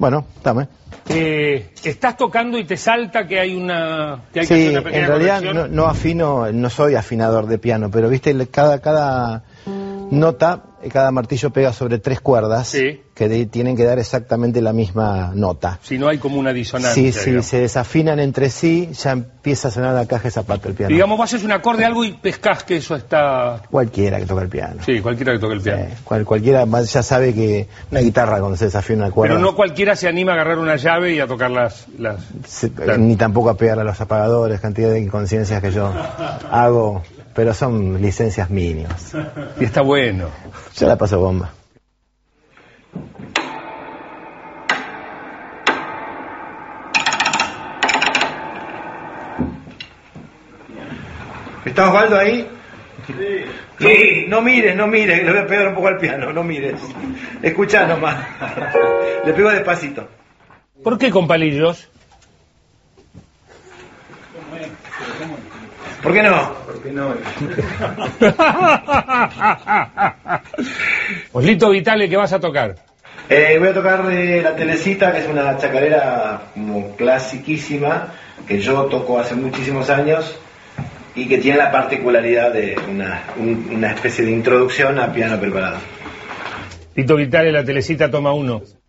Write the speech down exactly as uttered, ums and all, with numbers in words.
Bueno, dame. Eh, ¿Estás tocando y te salta que hay una... Que hay Sí, que hacer una pequeña en realidad corrección? no, no afino, no soy afinador de piano, pero viste, cada, cada nota, cada martillo pega sobre tres cuerdas, Sí. que de, tienen que dar exactamente la misma nota. Si no hay como una disonancia. Sí, sí, digamos. se desafinan entre sí, ya empieza a sonar la caja de zapato el piano. Digamos, vos haces un acorde algo y pescás que eso está... Cualquiera que toca el piano. Sí, cualquiera que toque el piano. Eh, cual, cualquiera más ya sabe que una guitarra cuando se desafina una cuerda... Pero no cualquiera se anima a agarrar una llave y a tocar las... las... se- Claro. Ni tampoco a pegar a los apagadores, cantidad de inconsciencias que yo hago, pero son licencias mínimas. Y está bueno. Yo la paso bomba. ¿Está Osvaldo ahí? Sí. No, no mires, no mires, le voy a pegar un poco al piano, no mires. Escuchá nomás. Le pego despacito. ¿Por qué con palillos? ¿Por qué no? ¿Por qué no? Oslito Vitale, ¿qué vas a tocar? Eh, voy a tocar eh, la Telecita, que es una chacarera como clasiquísima, que yo toco hace muchísimos años y que tiene la particularidad de una, un- una especie de introducción a piano preparado. Lito Vitale, la Telecita, toma uno.